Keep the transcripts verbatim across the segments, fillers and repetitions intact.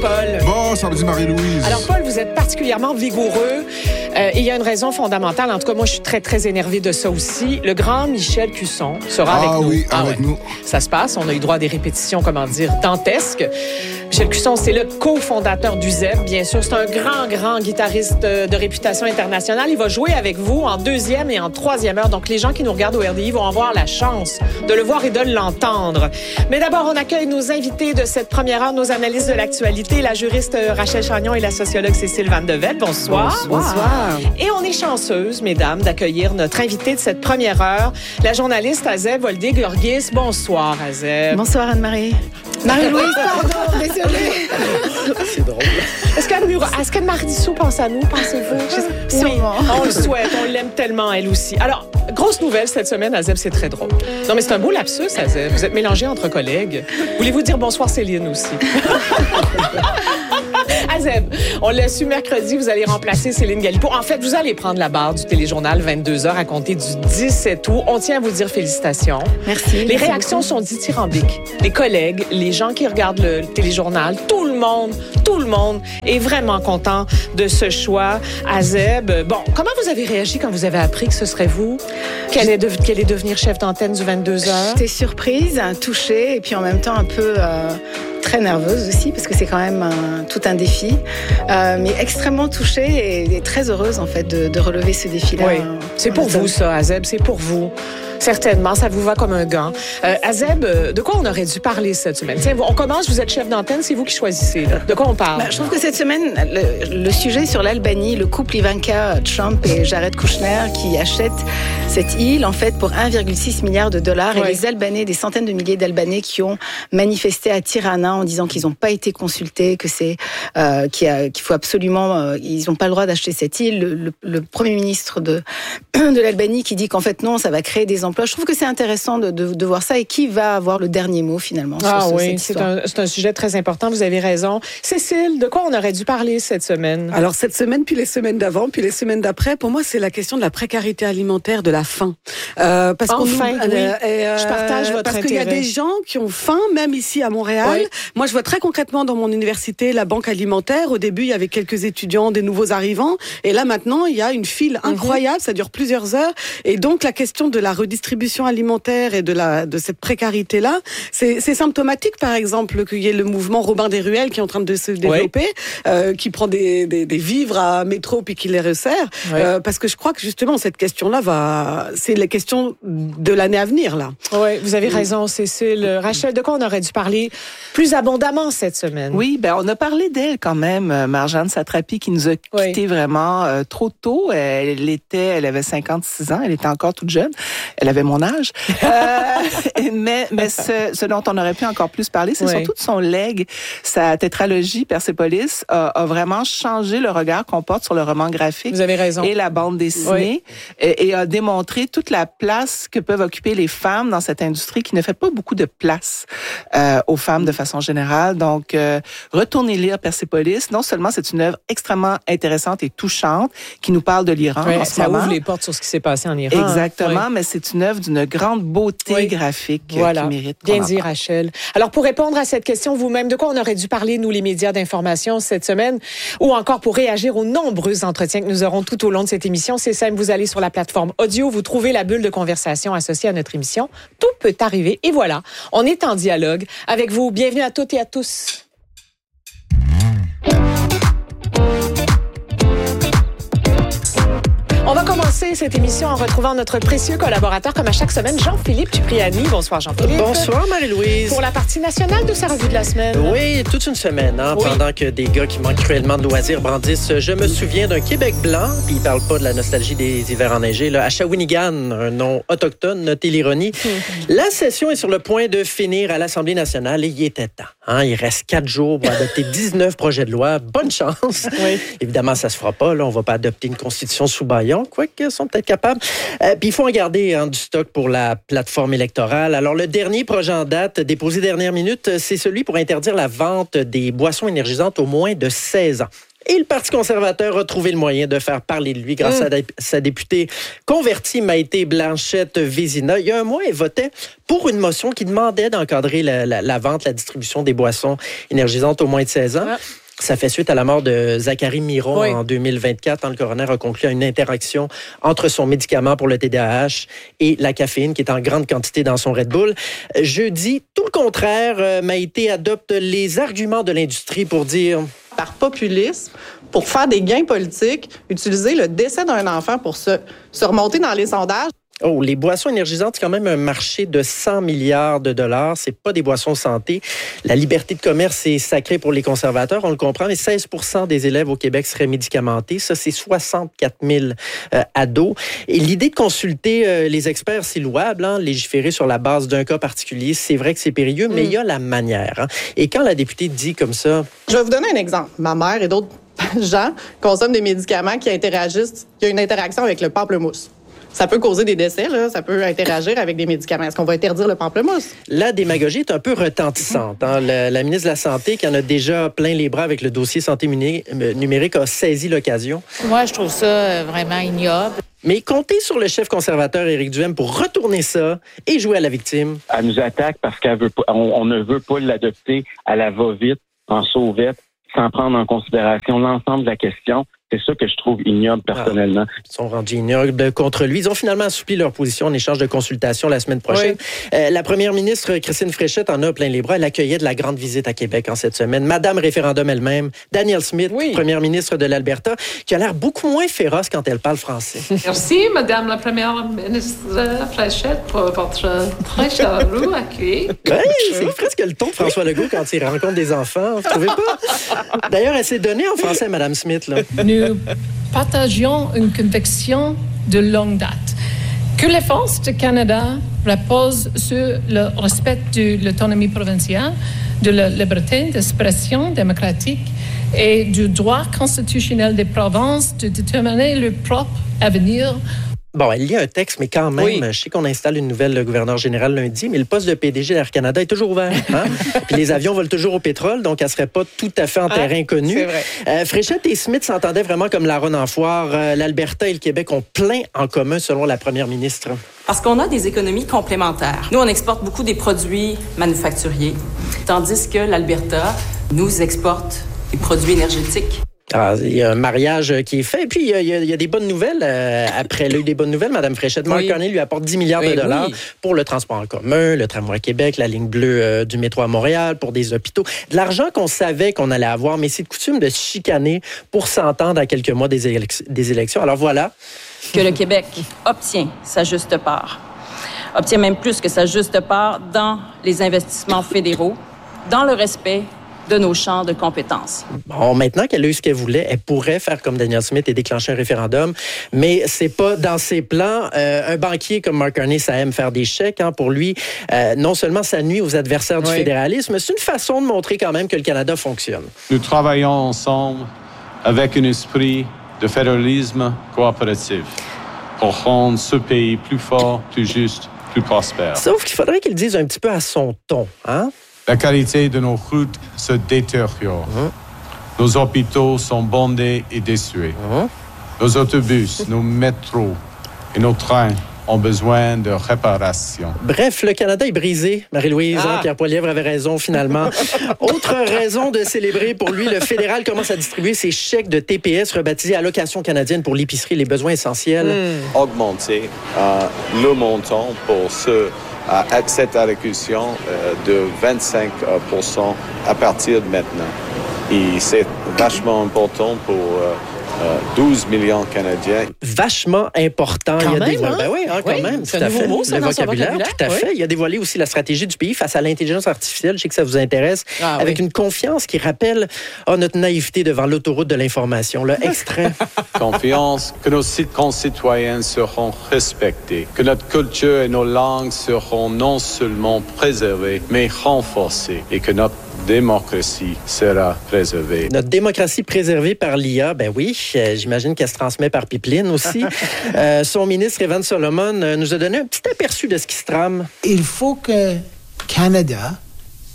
Paul. Bon samedi, Marie-Louise. Alors, Paul, vous êtes particulièrement vigoureux euh, et il y a une raison fondamentale. En tout cas, moi, je suis très, très énervée de ça aussi. Le grand Michel Cusson sera ah, avec nous. Oui, ah avec ouais. nous. Ça se passe. On a eu droit à des répétitions, comment dire, dantesques. Michel Cusson, c'est le cofondateur du Z E B, bien sûr. C'est un grand, grand guitariste de réputation internationale. Il va jouer avec vous en deuxième et en troisième heure. Donc, les gens qui nous regardent au R D I vont avoir la chance de le voir et de l'entendre. Mais d'abord, on accueille nos invités de cette première heure, nos analystes de l'actualité, la juriste Rachel Chagnon et la sociologue Cécile Van de Vet. Bonsoir. Bonsoir. Et on est chanceuse, mesdames, d'accueillir notre invitée de cette première heure, la journaliste Azeb Woldig-Lorgis. Bonsoir, Azeb. Bonsoir, Anne-Marie. Marie-Louise, pardon, désolée. C'est drôle. Est-ce qu'Anne, est-ce qu'Anne Mardissou pense à nous, pensez-vous? Oui, on le souhaite. On l'aime tellement, elle aussi. Alors, grosse nouvelle cette semaine, Azeb, c'est très drôle. Non, mais c'est un beau lapsus, Azeb. Vous êtes mélangés entre collègues. Voulez-vous dire bonsoir, Céline, aussi? Azeb, on l'a su mercredi, vous allez remplacer Céline Galipo. En fait, vous allez prendre la barre du téléjournal vingt-deux heures à compter du dix-sept août. On tient à vous dire félicitations. Merci. Les merci réactions beaucoup. sont dithyrambiques. Les collègues, les gens qui regardent le téléjournal, tout le monde, tout le monde est vraiment content de ce choix. Azeb, bon, comment vous avez réagi quand vous avez appris que ce serait vous qui allez, de, qui allez devenir chef d'antenne du vingt-deux heures? J'étais surprise, touchée et puis en même temps un peu... Euh... très nerveuse aussi parce que c'est quand même un, tout un défi, euh, mais extrêmement touchée et, et très heureuse en fait de, de relever ce défi-là. Oui, c'est pour vous ça, Azeb, c'est pour vous. Certainement, ça vous va comme un gant. Euh, Azeb, de quoi on aurait dû parler cette semaine? Tiens, on commence, vous êtes chef d'antenne, c'est vous qui choisissez. Là. De quoi on parle? Ben, je trouve que cette semaine, le, le sujet sur l'Albanie, le couple Ivanka Trump et Jared Kushner qui achètent cette île en fait pour un virgule six milliard de dollars oui. Et les Albanais, des centaines de milliers d'Albanais qui ont manifesté à Tirana en disant qu'ils n'ont pas été consultés, que c'est euh, qu'il, a, qu'il faut absolument, euh, ils n'ont pas le droit d'acheter cette île. Le, le, le premier ministre de de l'Albanie qui dit qu'en fait non, ça va créer des emplois. Je trouve que c'est intéressant de, de, de voir ça et qui va avoir le dernier mot finalement ah sur ce, oui, cette c'est histoire. un, c'est un sujet très important, vous avez raison. Cécile, de quoi on aurait dû parler cette semaine? Alors cette semaine, puis les semaines d'avant, puis les semaines d'après, pour moi c'est la question de la précarité alimentaire, de la faim. Euh, parce enfin, qu'on nous, oui. euh, et, euh, je partage votre parce intérêt. Parce qu'il y a des gens qui ont faim, même ici à Montréal. Oui. Moi je vois très concrètement dans mon université la banque alimentaire. Au début il y avait quelques étudiants, des nouveaux arrivants, et là maintenant il y a une file incroyable, mm-hmm. ça dure plusieurs heures. Et donc la question de la redistribution alimentaire et de la de cette précarité là, c'est, c'est symptomatique par exemple qu'il y ait le mouvement Robin des Ruelles qui est en train de se développer, oui. euh, qui prend des, des des vivres à métro puis qui les resserre, oui. euh, parce que je crois que justement cette question là va, c'est la question de l'année à venir là. Oui, vous avez raison Cécile. Rachel, de quoi on aurait dû parler plus abondamment cette semaine? Oui, ben on a parlé d'elle quand même, Marjane Satrapi qui nous a quittés oui. vraiment euh, trop tôt. Elle était, elle avait cinquante-six ans, elle était encore toute jeune. Elle avait mon âge. euh, mais mais ce, ce dont on aurait pu encore plus parler, c'est oui. surtout de son legs. Sa tétralogie Persépolis a, a vraiment changé le regard qu'on porte sur le roman graphique. Vous avez raison. Et la bande dessinée. Oui. Et, et a démontré toute la place que peuvent occuper les femmes dans cette industrie qui ne fait pas beaucoup de place euh, aux femmes de façon générale. Donc, euh, retournez lire Persépolis. Non seulement c'est une œuvre extrêmement intéressante et touchante qui nous parle de l'Iran oui, en ce ça moment. Ça ouvre les portes sur ce qui s'est passé en Iran. Exactement, oui. mais c'est une œuvre d'une grande beauté oui. graphique voilà. qui mérite. Bien dit, Rachel. Alors, pour répondre à cette question, vous-même, de quoi on aurait dû parler, nous, les médias d'information, cette semaine, ou encore pour réagir aux nombreux entretiens que nous aurons tout au long de cette émission, c'est simple, vous allez sur la plateforme audio, vous trouvez la bulle de conversation associée à notre émission. Tout peut arriver. Et voilà, on est en dialogue avec vous. Bienvenue à toutes et à tous. On va commencer cette émission en retrouvant notre précieux collaborateur, comme à chaque semaine, Jean-Philippe Cipriani. Bonsoir, Jean-Philippe. Bonsoir, Marie-Louise. Pour la partie nationale de sa revue de la semaine. Oui, toute une semaine, hein, oui. pendant que des gars qui manquent cruellement de loisirs brandissent « Je me souviens d'un Québec blanc », puis ils parlent pas de la nostalgie des hivers enneigés, là, à Shawinigan, un nom autochtone, notez l'ironie. Mmh. La session est sur le point de finir à l'Assemblée nationale et il était temps. Hein, il reste quatre jours pour adopter dix-neuf projets de loi. Bonne chance. Oui. Évidemment, ça se fera pas. Là, on va pas adopter une constitution sous bâillon, quoique ils sont peut-être capables. Euh, puis il faut en garder hein, du stock pour la plateforme électorale. Alors, le dernier projet en date, déposé dernière minute, c'est celui pour interdire la vente des boissons énergisantes au moins de seize ans. Et le Parti conservateur a trouvé le moyen de faire parler de lui grâce mmh. à dé- sa députée convertie Maïté Blanchette-Vézina. Il y a un mois, elle votait pour une motion qui demandait d'encadrer la, la, la vente, la distribution des boissons énergisantes aux moins de seize ans. Ah. Ça fait suite à la mort de Zachary Miron oui. en deux mille vingt-quatre, quand le coroner a conclu à une interaction entre son médicament pour le T D A H et la caféine qui est en grande quantité dans son Red Bull. Jeudi, tout le contraire, Maïté adopte les arguments de l'industrie pour dire... Par populisme, pour faire des gains politiques, utiliser le décès d'un enfant pour se, se remonter dans les sondages. Oh, les boissons énergisantes, c'est quand même un marché de cent milliards de dollars. C'est pas des boissons santé. La liberté de commerce est sacrée pour les conservateurs, on le comprend, mais seize pour cent des élèves au Québec seraient médicamentés. Ça, c'est soixante-quatre mille euh, ados. Et l'idée de consulter euh, les experts, c'est louable, hein? Légiférer sur la base d'un cas particulier, c'est vrai que c'est périlleux, mm. mais il y a la manière. Hein? Et quand la députée dit comme ça... Je vais vous donner un exemple. Ma mère et d'autres gens consomment des médicaments qui interagissent, qui ont une interaction avec le pamplemousse. Ça peut causer des décès, là. Ça peut interagir avec des médicaments. Est-ce qu'on va interdire le pamplemousse? La démagogie est un peu retentissante. Hein? La, la ministre de la Santé, qui en a déjà plein les bras avec le dossier santé numérique, a saisi l'occasion. Moi, je trouve ça vraiment ignoble. Mais comptez sur le chef conservateur Éric Duhaime pour retourner ça et jouer à la victime. Elle nous attaque parce qu'on on ne veut pas l'adopter à la va-vite, en sauvette, sans prendre en considération l'ensemble de la question. C'est ça que je trouve ignoble personnellement. Ah, ils sont rendus ignobles contre lui. Ils ont finalement assoupli leur position en échange de consultations la semaine prochaine. Oui. Euh, la première ministre Christine Fréchette en a plein les bras. Elle accueillait de la grande visite à Québec en cette semaine. Madame référendum elle-même, Danielle Smith, oui. première ministre de l'Alberta, qui a l'air beaucoup moins féroce quand elle parle français. Merci, Madame la première ministre Fréchette, pour votre très chaleureux accueil. Oui, c'est presque le ton de François Legault quand il rencontre des enfants. Vous trouvez pas? D'ailleurs, elle s'est donnée en français, Madame Smith, là. Nous partageons une conviction de longue date que les forces du Canada reposent sur le respect de l'autonomie provinciale, de la liberté d'expression démocratique et du droit constitutionnel des provinces de déterminer leur propre avenir. Bon, elle lit un texte, mais quand même, oui. je sais qu'on installe une nouvelle gouverneure générale lundi, mais le poste de P D G d'Air Canada est toujours ouvert. Hein? Puis les avions volent toujours au pétrole, donc elle ne serait pas tout à fait en ah, terrain inconnu. C'est vrai. Euh, Fréchette et Smith s'entendaient vraiment comme la ronde en foire. Euh, L'Alberta et le Québec ont plein en commun, selon la première ministre. Parce qu'on a des économies complémentaires. Nous, on exporte beaucoup des produits manufacturiers, tandis que l'Alberta nous exporte des produits énergétiques. Ah, il y a un mariage qui est fait. Et puis, il y a, il y a des bonnes nouvelles. Euh, après, elle a eu des bonnes nouvelles. Mme Fréchette, Mark oui. Carney lui apporte dix milliards de dollars oui. pour le transport en commun, le tramway à Québec, la ligne bleue euh, du métro à Montréal, pour des hôpitaux. De l'argent qu'on savait qu'on allait avoir, mais c'est de coutume de se chicaner pour s'entendre à quelques mois des, élec- des élections. Alors voilà. Que le Québec obtient sa juste part. Obtient même plus que sa juste part dans les investissements fédéraux, dans le respect de nos champs de compétences. Bon, maintenant qu'elle a eu ce qu'elle voulait, elle pourrait faire comme Danielle Smith et déclencher un référendum, mais c'est pas dans ses plans. Euh, un banquier comme Mark Carney, ça aime faire des chèques. Hein, pour lui, euh, non seulement ça nuit aux adversaires du oui. fédéralisme, c'est une façon de montrer quand même que le Canada fonctionne. Nous travaillons ensemble avec un esprit de fédéralisme coopératif pour rendre ce pays plus fort, plus juste, plus prospère. Sauf qu'il faudrait qu'il le dise un petit peu à son ton, hein? La qualité de nos routes se détériore. Mmh. Nos hôpitaux sont bondés et désuets. Mmh. Nos autobus, nos métros et nos trains ont besoin de réparation. Bref, le Canada est brisé. Marie-Louise, ah. hein, Pierre Poilievre avait raison finalement. Autre raison de célébrer pour lui, le fédéral commence à distribuer ses chèques de T P S rebaptisés Allocation canadienne pour l'épicerie et les besoins essentiels. Mmh. Augmenter euh, le montant pour ceux à cette allocution euh, de vingt-cinq pour cent à partir de maintenant. Et c'est vachement important pour euh, euh, douze millions de Canadiens. Vachement important. Quand il y a même, dévoilé... hein? ben oui, hein, quand oui, même. C'est tout un à nouveau fait. mot, ça, le dans vocabulaire, son vocabulaire. tout à oui. fait. Il a dévoilé aussi la stratégie du pays face à l'intelligence artificielle. Je sais que ça vous intéresse. Ah, avec oui. une confiance qui rappelle oh, notre naïveté devant l'autoroute de l'information. Là, extrait. Confiance que nos concitoyens seront respectés, que notre culture et nos langues seront non seulement préservées, mais renforcées, et que notre démocratie sera préservée. Notre démocratie préservée par l'I A, ben oui, euh, j'imagine qu'elle se transmet par pipeline aussi. euh, son ministre, Evan Solomon, euh, nous a donné un petit aperçu de ce qui se trame. Il faut que Canada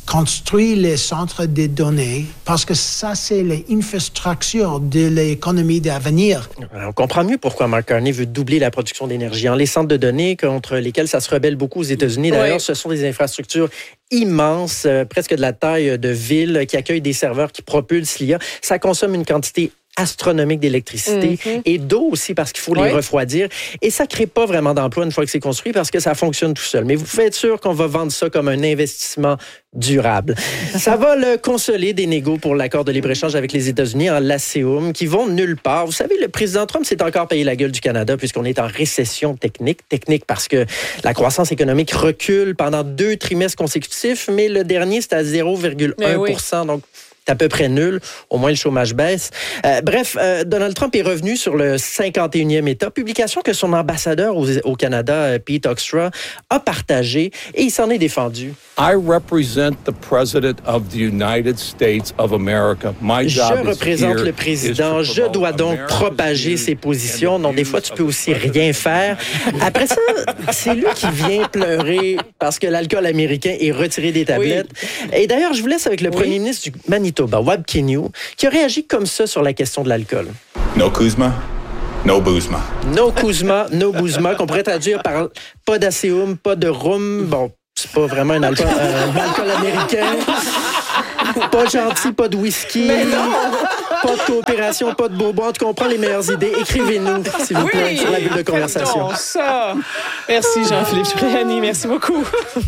construire les centres de données parce que ça, c'est l'infrastructure de l'économie d'avenir. On comprend mieux pourquoi Mark Carney veut doubler la production d'énergie. Les centres de données contre lesquels ça se rebelle beaucoup aux États-Unis, d'ailleurs, oui. ce sont des infrastructures immenses, euh, presque de la taille de villes, qui accueillent des serveurs qui propulsent l'I A. Ça consomme une quantité astronomique d'électricité mm-hmm. et d'eau aussi parce qu'il faut oui. les refroidir. Et ça ne crée pas vraiment d'emploi une fois que c'est construit parce que ça fonctionne tout seul. Mais vous pouvez être sûr qu'on va vendre ça comme un investissement durable. Ça va le consoler des négos pour l'accord de libre-échange avec les États-Unis en LACEUM qui vont nulle part. Vous savez, le président Trump s'est encore payé la gueule du Canada puisqu'on est en récession technique. Technique parce que la croissance économique recule pendant deux trimestres consécutifs, mais le dernier, c'est à zéro virgule un pour cent. Oui. Donc, c'est à peu près nul. Au moins, le chômage baisse. Euh, bref, euh, Donald Trump est revenu sur le cinquante et unième État, publication que son ambassadeur au, au Canada, Pete Hoekstra, a partagée et il s'en est défendu. I represent the President of the United States of America. My job Je représente le président. Je dois donc propager ses positions. Donc, des fois, tu peux aussi rien faire. Après ça, c'est lui qui vient pleurer parce que l'alcool américain est retiré des tablettes. Oui. Et d'ailleurs, je vous laisse avec le oui. premier ministre du Manitoba, Wab Kinew, qui a réagi comme ça sur la question de l'alcool. No Kuzma, no Boozma. No Kuzma, no Boozma, qu'on pourrait traduire par pas d'Aseum, pas de rhum. Bon, c'est pas vraiment un alcool, euh, un alcool américain. Pas gentil, pas de whisky. Pas de coopération, pas de bourbon. En tout cas, on prend les meilleures idées. Écrivez-nous, s'il vous plaît, oui, sur la bulle de conversation. Ça. Merci Jean-Philippe Cipriani. Merci beaucoup.